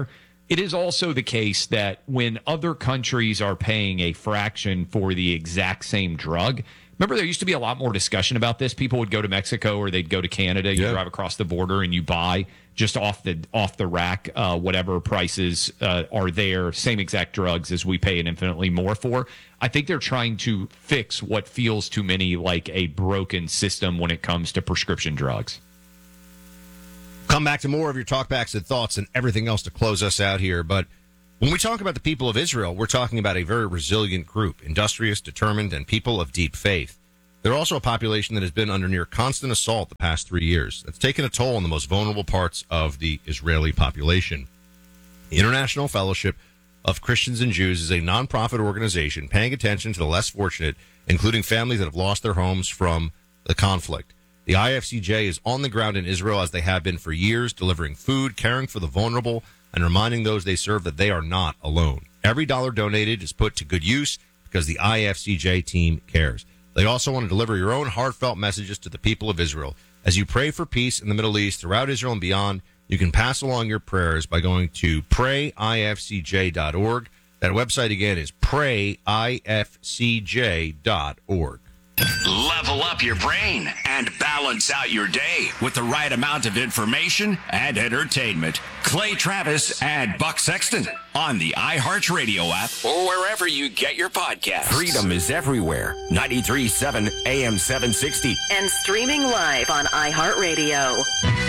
it is also the case that when other countries are paying a fraction for the exact same drug, remember there used to be a lot more discussion about this. People would go to Mexico or they'd go to Canada. You Yeah. drive across the border and you buy just off the off the rack uh, whatever prices uh, are there, same exact drugs as we pay an infinitely more for. I think they're trying to fix what feels to many like a broken system when it comes to prescription drugs. Come back to more of your talkbacks and thoughts and everything else to close us out here. But when we talk about the people of Israel, we're talking about a very resilient group, industrious, determined, and people of deep faith. They're also a population that has been under near constant assault the past three years. That's taken a toll on the most vulnerable parts of the Israeli population. The International Fellowship of Christians and Jews is a nonprofit organization paying attention to the less fortunate, including families that have lost their homes from the conflict. The I F C J is on the ground in Israel as they have been for years, delivering food, caring for the vulnerable, and reminding those they serve that they are not alone. Every dollar donated is put to good use because the I F C J team cares. They also want to deliver your own heartfelt messages to the people of Israel. As you pray for peace in the Middle East, throughout Israel and beyond, you can pass along your prayers by going to pray I F C J dot org. That website again is pray I F C J dot org. Level up your brain and balance out your day with the right amount of information and entertainment. Clay Travis and Buck Sexton on the iHeartRadio app or wherever you get your podcasts. Freedom is everywhere. ninety-three point seven A M seven sixty. And streaming live on iHeartRadio.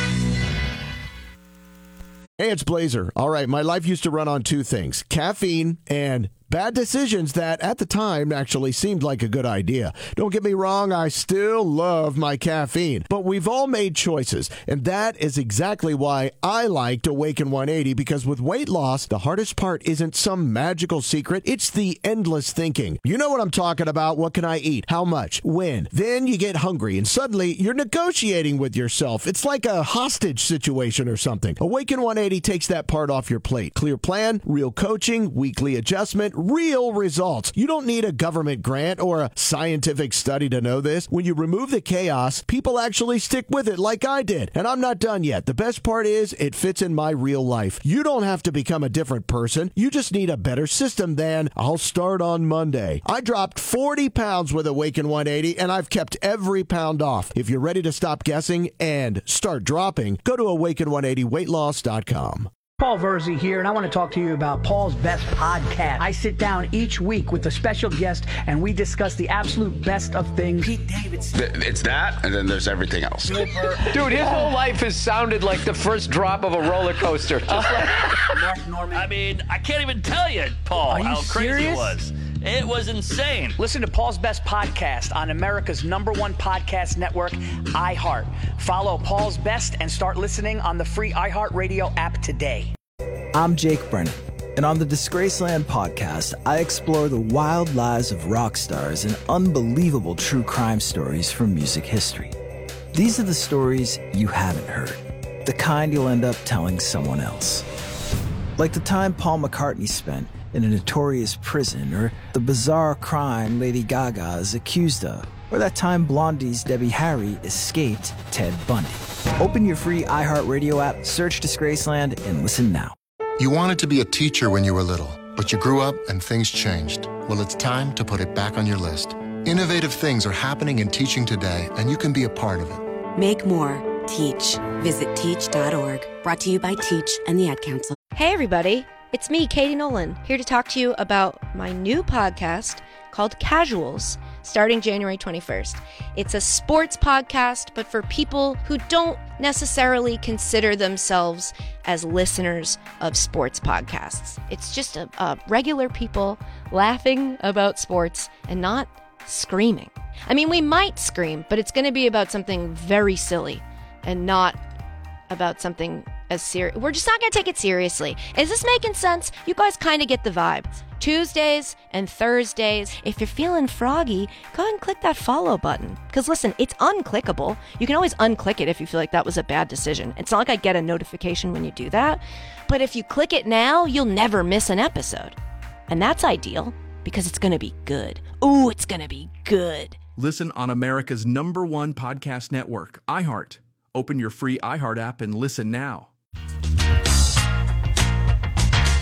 Hey, it's Blazer. All right, my life used to run on two things, caffeine and bad decisions that at the time actually seemed like a good idea. Don't get me wrong, I still love my caffeine, but we've all made choices, and that is exactly why I liked Awaken one eighty, because with weight loss, the hardest part isn't some magical secret, it's the endless thinking. You know what I'm talking about. What can I eat? How much? When? Then you get hungry, and suddenly you're negotiating with yourself. It's like a hostage situation or something. Awaken one eighty takes that part off your plate. Clear plan, real coaching, weekly adjustment, real results. You don't need a government grant or a scientific study to know this. When you remove the chaos, people actually stick with it like I did. And I'm not done yet. The best part is it fits in my real life. You don't have to become a different person. You just need a better system than I'll start on Monday. I dropped forty pounds with Awaken one eighty, and I've kept every pound off. If you're ready to stop guessing and start dropping, go to awaken one eighty weight loss dot com. Paul Verzi here, and I want to talk to you about Paul's Best Podcast. I sit down each week with a special guest, and we discuss the absolute best of things. Pete Davidson. It's that, and then there's everything else. Dude, his whole life has sounded like the first drop of a roller coaster. Just like Mark Norman. I mean, I can't even tell you, Paul, Are you how crazy serious? it was. It was insane. Listen to Paul's Best Podcast on America's number one podcast network, iHeart. Follow Paul's Best and start listening on the free iHeartRadio app today. I'm Jake Brennan, and on the Disgraceland podcast, I explore the wild lives of rock stars and unbelievable true crime stories from music history. These are the stories you haven't heard, the kind you'll end up telling someone else. Like the time Paul McCartney spent in a notorious prison, or the bizarre crime Lady Gaga is accused of, or that time Blondie's Debbie Harry escaped Ted Bundy. Open your free iHeartRadio app, search Disgraceland, and listen now. You wanted to be a teacher when you were little, but you grew up and things changed. Well, it's time to put it back on your list. Innovative things are happening in teaching today, and you can be a part of it. Make more. Teach. Visit teach dot org. Brought to you by Teach and the Ad Council. Hey, everybody. It's me, Katie Nolan, here to talk to you about my new podcast called Casuals, starting January twenty-first. It's a sports podcast, but for people who don't necessarily consider themselves as listeners of sports podcasts. It's just a, a regular people laughing about sports and not screaming. I mean, we might scream, but it's going to be about something very silly and not about something as serious. We're just not going to take it seriously. Is this making sense? You guys kind of get the vibe. Tuesdays and Thursdays. If you're feeling froggy, go ahead and click that follow button. Because listen, it's unclickable. You can always unclick it if you feel like that was a bad decision. It's not like I get a notification when you do that. But if you click it now, you'll never miss an episode. And that's ideal because it's going to be good. Ooh, it's going to be good. Listen on America's number one podcast network, iHeart. Open your free iHeart app and listen now.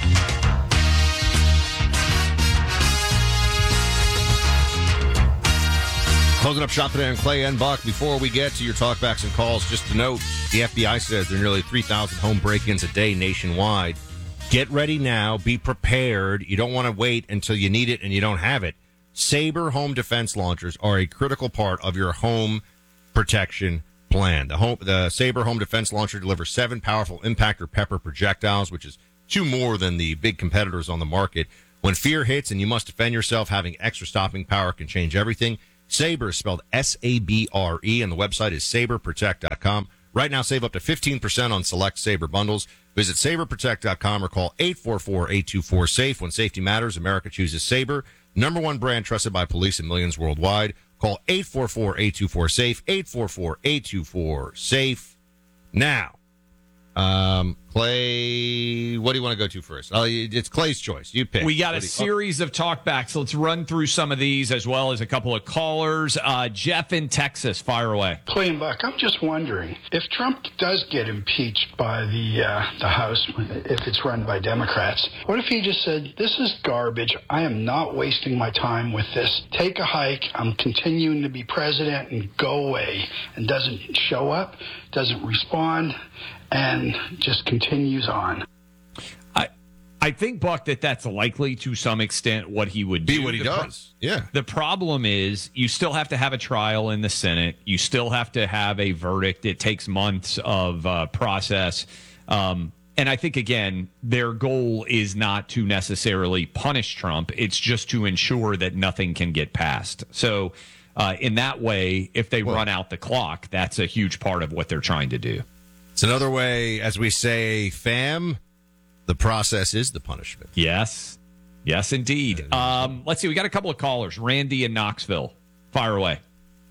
Closing up shop today on Clay and Buck. Before we get to your talkbacks and calls, just to note, the F B I says there are nearly three thousand home break-ins a day nationwide. Get ready now. Be prepared. You don't want to wait until you need it and you don't have it. Sabre home defense launchers are a critical part of your home protection plan. The home, the Sabre home defense launcher delivers seven powerful impact or pepper projectiles, which is two more than the big competitors on the market. When fear hits and you must defend yourself, having extra stopping power can change everything. Sabre is spelled S A B R E, and the website is sabre protect dot com. Right now, save up to fifteen percent on select Sabre bundles. Visit sabre protect dot com or call eight four four, eight two four, SAFE. When safety matters, America chooses Sabre. Number one brand trusted by police and millions worldwide. Call eight four four, eight two four, SAFE, eight four four, eight two four, SAFE. Now, um, Clay, what do you want to go to first? Uh, it's Clay's choice. You pick. We got a you, series oh. of talkbacks. Let's run through some of these as well as a couple of callers. Uh, Jeff in Texas, fire away. Clay and Buck, I'm just wondering, if Trump does get impeached by the uh, the House, if it's run by Democrats, what if he just said, this is garbage, I am not wasting my time with this, take a hike, I'm continuing to be president, and go away, and doesn't show up, doesn't respond, and just continues on. I I think, Buck, that that's likely to some extent what he would do. Be what he the does. Pro- yeah. The problem is you still have to have a trial in the Senate. You still have to have a verdict. It takes months of uh, process. Um, and I think, again, their goal is not to necessarily punish Trump. It's just to ensure that nothing can get passed. So uh, in that way, if they well, run out the clock, that's a huge part of what they're trying to do. It's another way, as we say, fam, the process is the punishment. Yes. Yes, indeed. Um, let's see. We got a couple of callers. Randy in Knoxville. Fire away.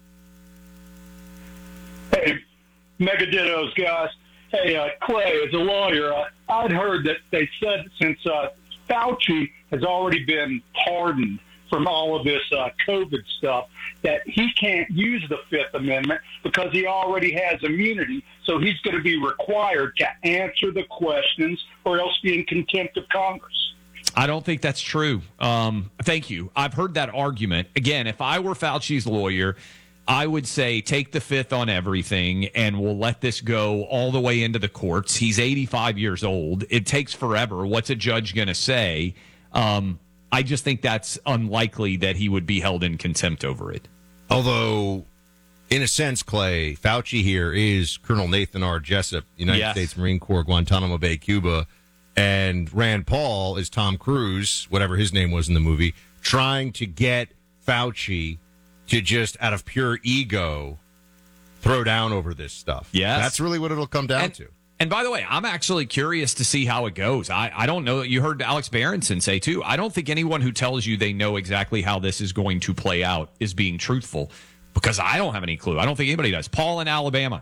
Hey, Mega Dittos, guys. Hey, uh, Clay, as a lawyer, uh, I'd heard that they said since uh, Fauci has already been pardoned from all of this uh, COVID stuff, that he can't use the Fifth Amendment because he already has immunity. So he's going to be required to answer the questions or else be in contempt of Congress. I don't think that's true. Um, thank you. I've heard that argument. Again, if I were Fauci's lawyer, I would say take the fifth on everything and we'll let this go all the way into the courts. He's eighty-five years old. It takes forever. What's a judge going to say? Um, I just think that's unlikely that he would be held in contempt over it. Although, in a sense, Clay, Fauci here is Colonel Nathan R. Jessup, United yes. States Marine Corps, Guantanamo Bay, Cuba, and Rand Paul is Tom Cruise, whatever his name was in the movie, trying to get Fauci to just, out of pure ego, throw down over this stuff. Yes. That's really what it'll come down and, to. And by the way, I'm actually curious to see how it goes. I, I don't know. You heard Alex Berenson say, too, I don't think anyone who tells you they know exactly how this is going to play out is being truthful, because I don't have any clue. I don't think anybody does. Paul in Alabama.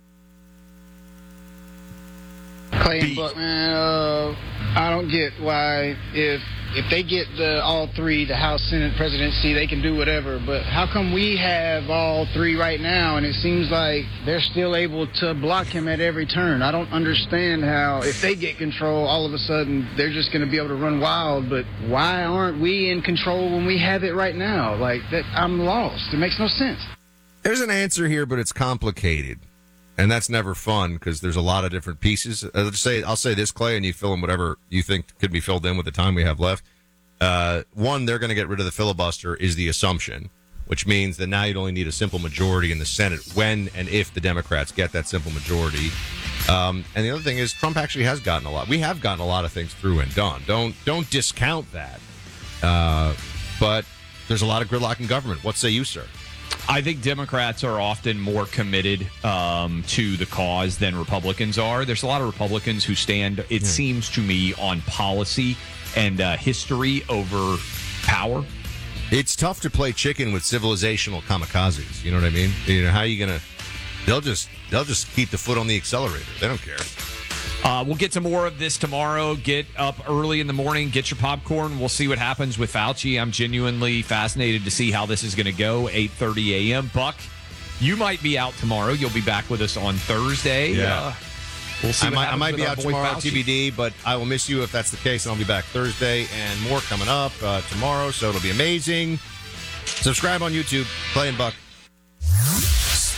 Clay and Buck, man, uh, I don't get why if if they get the all three, the House, Senate, presidency, they can do whatever. But how come we have all three right now, and it seems like they're still able to block him at every turn? I don't understand how, if they get control, all of a sudden they're just going to be able to run wild. But why aren't we in control when we have it right now? Like, that, I'm lost. It makes no sense. There's an answer here, but it's complicated. And that's never fun because there's a lot of different pieces. I'll say, I'll say this, Clay, and you fill in whatever you think could be filled in with the time we have left. Uh, one, they're going to get rid of the filibuster is the assumption, which means that now you'd only need a simple majority in the Senate when and if the Democrats get that simple majority. Um, and the other thing is Trump actually has gotten a lot. We have gotten a lot of things through and done. Don't don't discount that. Uh, but there's a lot of gridlock in government. What say you, sir? I think Democrats are often more committed um, to the cause than Republicans are. There's a lot of Republicans who stand, it yeah. seems to me, on policy and uh, history over power. It's tough to play chicken with civilizational kamikazes. You know what I mean? You know, how are you going to... They'll just they'll just keep the foot on the accelerator. They don't care. Uh, we'll get to more of this tomorrow. Get up early in the morning. Get your popcorn. We'll see what happens with Fauci. I'm genuinely fascinated to see how this is going to go. eight thirty a.m. Buck, you might be out tomorrow. You'll be back with us on Thursday. Yeah. Uh, we'll see I what might, I might be out tomorrow, Fauci. T B D, but I will miss you if that's the case, and I'll be back Thursday and more coming up uh, tomorrow, so it'll be amazing. Subscribe on YouTube, Clay and Buck.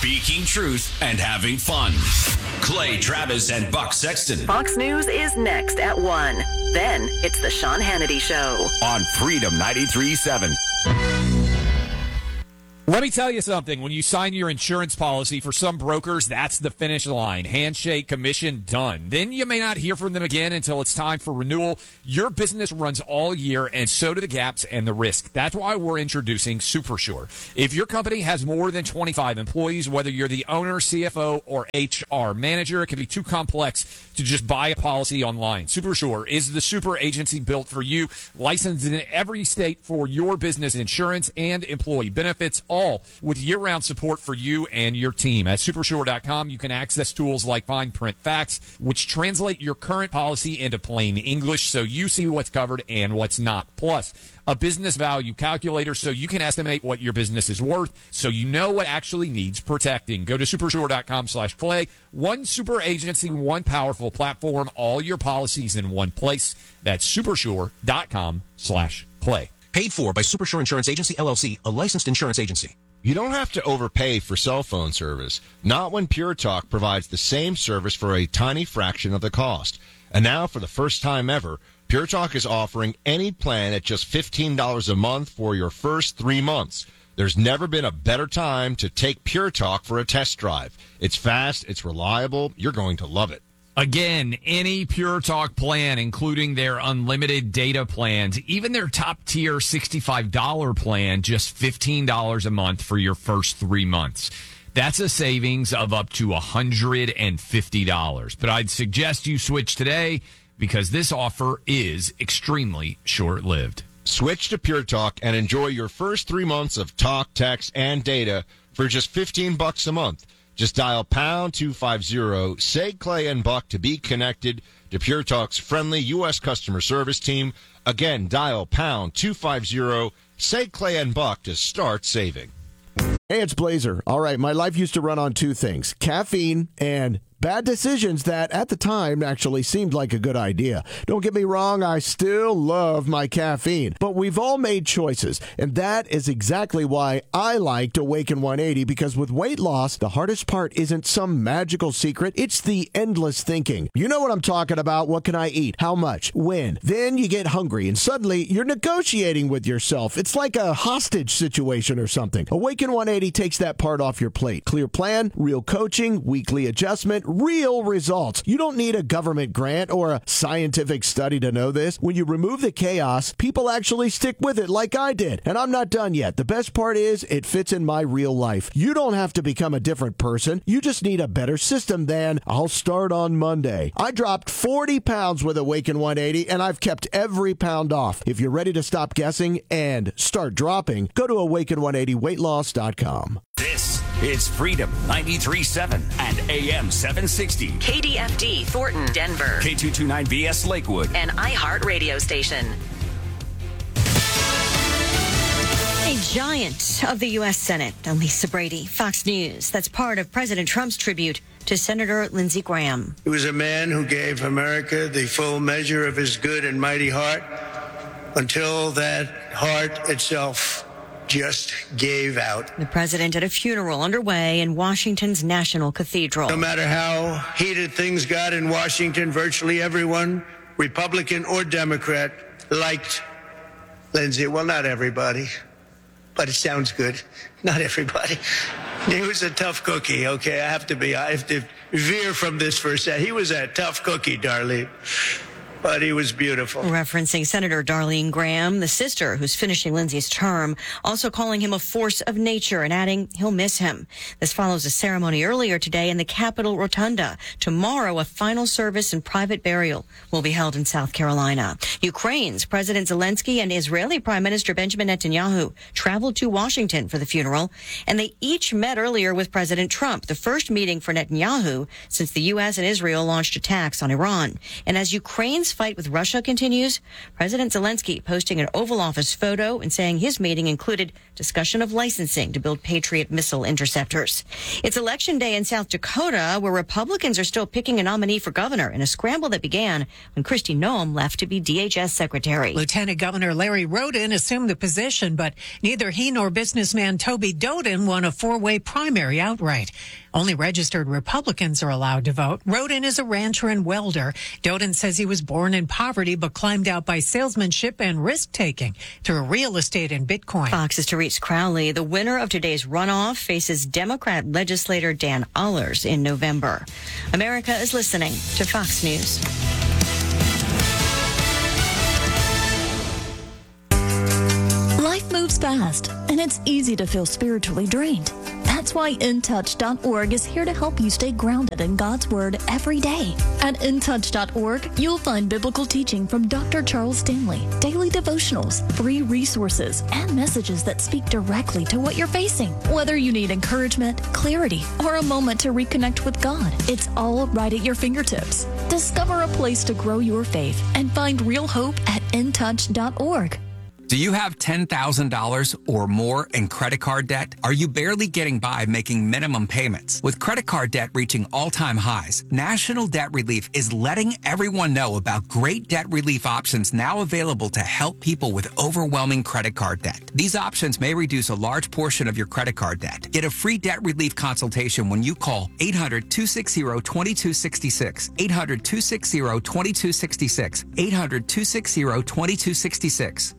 speaking truth and having fun. Clay Travis and Buck Sexton. Fox News is next at one. Then it's the Sean Hannity Show on Freedom ninety-three point seven. Let me tell you something. When you sign your insurance policy, for some brokers, that's the finish line. Handshake, commission, done. Then you may not hear from them again until it's time for renewal. Your business runs all year, and so do the gaps and the risk. That's why we're introducing SuperSure. If your company has more than twenty-five employees, whether you're the owner, C F O, or H R manager, it can be too complex to just buy a policy online. SuperSure is the super agency built for you, licensed in every state for your business insurance and employee benefits, all with year-round support for you and your team. At supersure dot com, you can access tools like Fine Print Facts, which translate your current policy into plain English so you see what's covered and what's not. Plus, a business value calculator so you can estimate what your business is worth so you know what actually needs protecting. Go to supersure dot com slash clay. One super agency, one powerful platform, all your policies in one place. That's supersure dot com slash clay. Paid for by Supersure Insurance Agency, L L C, a licensed insurance agency. You don't have to overpay for cell phone service, not when Pure Talk provides the same service for a tiny fraction of the cost. And now, for the first time ever, Pure Talk is offering any plan at just fifteen dollars a month for your first three months. There's never been a better time to take Pure Talk for a test drive. It's fast, it's reliable, you're going to love it. Again, any Pure Talk plan, including their unlimited data plans, even their top-tier sixty-five dollars plan, just fifteen dollars a month for your first three months. That's a savings of up to one hundred fifty dollars. But I'd suggest you switch today because this offer is extremely short-lived. Switch to Pure Talk and enjoy your first three months of talk, text, and data for just fifteen bucks a month. Just dial pound two fifty, say Clay and Buck to be connected to Pure Talk's friendly U S customer service team. Again, dial pound two fifty, say Clay and Buck to start saving. Hey, it's Blazer. All right, my life used to run on two things, caffeine and bad decisions that at the time actually seemed like a good idea. Don't get me wrong, I still love my caffeine, but we've all made choices, and that is exactly why I liked Awaken one eighty, because with weight loss, the hardest part isn't some magical secret, it's the endless thinking. You know what I'm talking about. What can I eat? How much? When? Then you get hungry, and suddenly you're negotiating with yourself. It's like a hostage situation or something. Awaken one eighty takes that part off your plate. Clear plan, real coaching, weekly adjustment, real results. You don't need a government grant or a scientific study to know this. When you remove the chaos, people actually stick with it like I did. And I'm not done yet. The best part is it fits in my real life. You don't have to become a different person. You just need a better system than I'll start on Monday. I dropped forty pounds with Awaken one eighty, and I've kept every pound off. If you're ready to stop guessing and start dropping, go to awaken one eighty weight loss dot com. This is Freedom ninety-three point seven and A M seven sixty. K D F D Thornton, Denver. K two twenty-nine V S Lakewood. An iHeart radio station. A giant of the U S Senate, Lisa Brady, Fox News. That's part of President Trump's tribute to Senator Lindsey Graham. He was a man who gave America the full measure of his good and mighty heart until that heart itself just gave out. The president at a funeral underway in Washington's National Cathedral. No matter how heated things got in Washington, virtually everyone, Republican or Democrat, liked Lindsey. Well, not everybody, but it sounds good. Not everybody. He was a tough cookie, okay? I have to be, I have to veer from this for a second. He was a tough cookie, Darlene. But he was beautiful. Referencing Senator Darlene Graham, the sister who's finishing Lindsey's term, also calling him a force of nature and adding he'll miss him. This follows a ceremony earlier today in the Capitol Rotunda. Tomorrow, a final service and private burial will be held in South Carolina. Ukraine's President Zelensky and Israeli Prime Minister Benjamin Netanyahu traveled to Washington for the funeral, and they each met earlier with President Trump, the first meeting for Netanyahu since the U S and Israel launched attacks on Iran. And as Ukraine's Ukraine's fight with Russia continues, President Zelensky posting an Oval Office photo and saying his meeting included discussion of licensing to build Patriot missile interceptors. It's Election Day in South Dakota, where Republicans are still picking a nominee for governor in a scramble that began when Kristi Noem left to be D H S secretary. Lieutenant Governor Larry Roden assumed the position, but neither he nor businessman Toby Doden won a four-way primary outright. Only registered Republicans are allowed to vote. Roden is a rancher and welder. Doden says he was born in poverty but climbed out by salesmanship and risk-taking through real estate and Bitcoin. Fox's Therese Crowley, the winner of today's runoff, faces Democrat legislator Dan Ullers in November. America is listening to Fox News. Life moves fast, and it's easy to feel spiritually drained. That's why in touch dot org is here to help you stay grounded in God's Word every day. At in touch dot org, you'll find biblical teaching from Doctor Charles Stanley, daily devotionals, free resources, and messages that speak directly to what you're facing. Whether you need encouragement, clarity, or a moment to reconnect with God, it's all right at your fingertips. Discover a place to grow your faith and find real hope at in touch dot org. Do you have ten thousand dollars or more in credit card debt? Are you barely getting by making minimum payments? With credit card debt reaching all-time highs, National Debt Relief is letting everyone know about great debt relief options now available to help people with overwhelming credit card debt. These options may reduce a large portion of your credit card debt. Get a free debt relief consultation when you call eight hundred, two six zero, two two six six, eight hundred, two six zero, two two six six, eight hundred, two six zero, two two six six.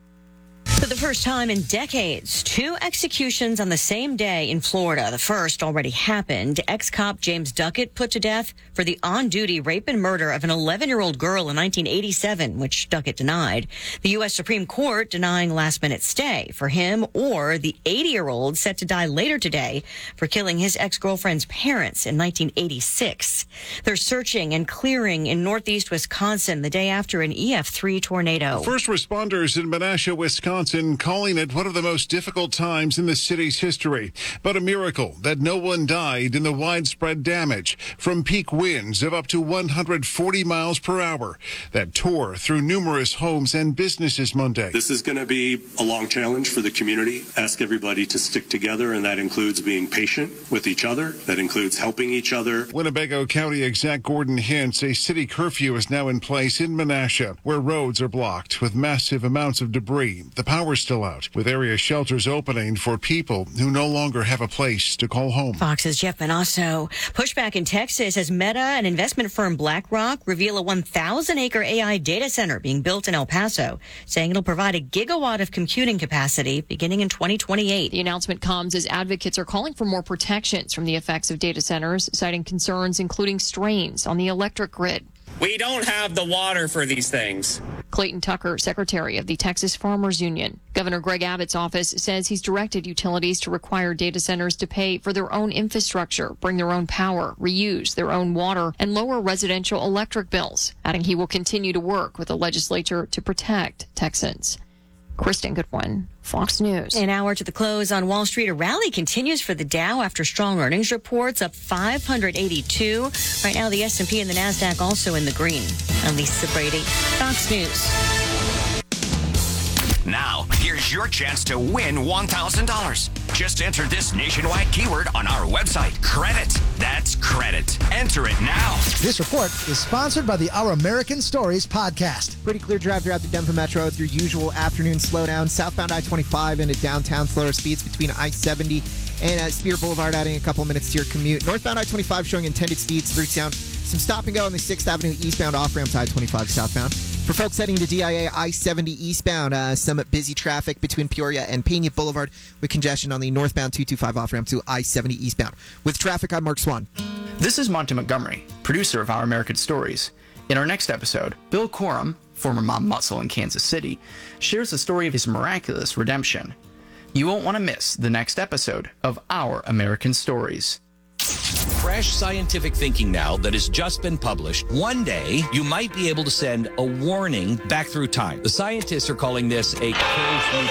For the first time in decades, two executions on the same day in Florida. The first already happened. Ex-cop James Duckett put to death for the on-duty rape and murder of an eleven-year-old girl in nineteen eighty-seven, which Duckett denied. The U S Supreme Court denying last-minute stay for him or the eighty-year-old set to die later today for killing his ex-girlfriend's parents in nineteen eighty-six. They're searching and clearing in northeast Wisconsin the day after an E F three tornado. First responders in Menasha, Wisconsin, calling it one of the most difficult times in the city's history. But a miracle that no one died in the widespread damage from peak winds of up to one hundred forty miles per hour that tore through numerous homes and businesses Monday. This is going to be a long challenge for the community. Ask everybody to stick together, and that includes being patient with each other. That includes helping each other. Winnebago County Exec Gordon hints a city curfew is now in place in Menasha, where roads are blocked with massive amounts of debris. The power's still out, with area shelters opening for people who no longer have a place to call home. Fox's Jeff Benasso. Pushback in Texas as Meta and investment firm BlackRock reveal a one thousand acre A I data center being built in El Paso, saying it'll provide a gigawatt of computing capacity beginning in twenty twenty-eight. The announcement comes as advocates are calling for more protections from the effects of data centers, citing concerns including strains on the electric grid. We don't have the water for these things. Clayton Tucker, Secretary of the Texas Farmers Union. Governor Greg Abbott's office says he's directed utilities to require data centers to pay for their own infrastructure, bring their own power, reuse their own water, and lower residential electric bills, adding he will continue to work with the legislature to protect Texans. Kristen Goodwin, Fox News. An hour to the close on Wall Street. A rally continues for the Dow after strong earnings reports, up five hundred eighty-two. Right now, the S and P and the NASDAQ also in the green. I'm Lisa Brady, Fox News. Now, here's your chance to win one thousand dollars. Just enter this nationwide keyword on our website. Credit. That's credit. Enter it now. This report is sponsored by the Our American Stories podcast. Pretty clear drive throughout the Denver Metro with your usual afternoon slowdown. Southbound I twenty-five into downtown, slower speeds between I seventy and uh, Spear Boulevard, adding a couple minutes to your commute. Northbound I twenty-five showing intended speeds through town. Some stop and go on the sixth Avenue eastbound off-ramp to I twenty-five southbound. For folks heading to D I A I seventy eastbound, uh, some busy traffic between Peoria and Pena Boulevard with congestion on the northbound two twenty-five off-ramp to I seventy eastbound. With traffic, I'm Mark Swan. This is Monty Montgomery, producer of Our American Stories. In our next episode, Bill Corum, former mob muscle in Kansas City, shares the story of his miraculous redemption. You won't want to miss the next episode of Our American Stories. Fresh scientific thinking now that has just been published. One day, you might be able to send a warning back through time. The scientists are calling this a closed-loop